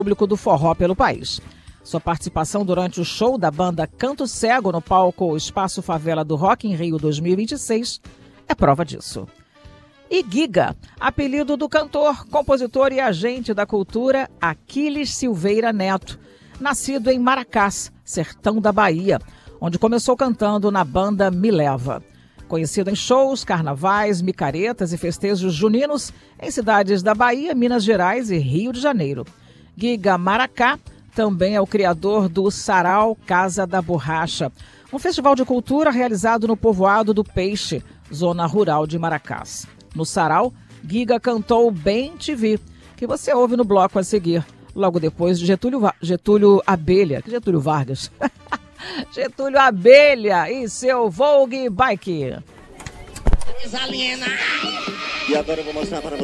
público do forró pelo país. Sua participação durante o show da banda Canto Cego no palco Espaço Favela do Rock in Rio 2026 é prova disso. E Giga, apelido do cantor, compositor e agente da cultura Aquiles Silveira Neto, nascido em Maracás, sertão da Bahia, onde começou cantando na banda Me Leva. Conhecido em shows, carnavais, micaretas e festejos juninos em cidades da Bahia, Minas Gerais e Rio de Janeiro. Giga Maracá também é o criador do Sarau Casa da Borracha, um festival de cultura realizado no povoado do Peixe, zona rural de Maracás. No Sarau, Giga cantou Bem Te Vi, que você ouve no bloco a seguir, logo depois de Getúlio Vargas. Getúlio Abelha e seu Vogue Bike. E agora eu vou mostrar para